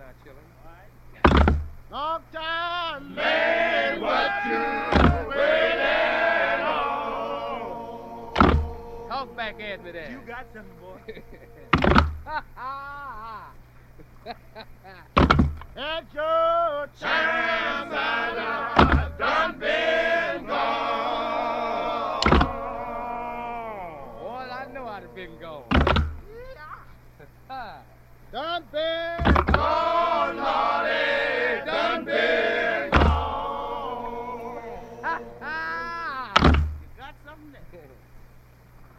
now, children. Long time, Man, what you waiting on? Talk back at me there. You got something, boy. Ha ha ha. At your time.